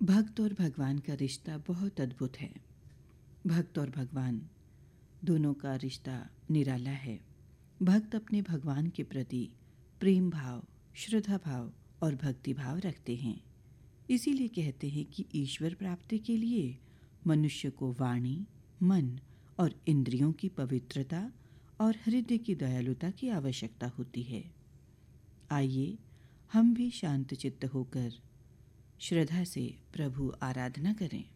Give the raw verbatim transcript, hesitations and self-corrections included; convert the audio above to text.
भक्त और भगवान का रिश्ता बहुत अद्भुत है। भक्त और भगवान दोनों का रिश्ता निराला है। भक्त अपने भगवान के प्रति प्रेम भाव, श्रद्धा भाव और भक्ति भाव रखते हैं। इसीलिए कहते हैं कि ईश्वर प्राप्ति के लिए मनुष्य को वाणी, मन और इंद्रियों की पवित्रता और हृदय की दयालुता की आवश्यकता होती है। आइए हम भी शांत चित्त होकर श्रद्धा से प्रभु आराधना करें।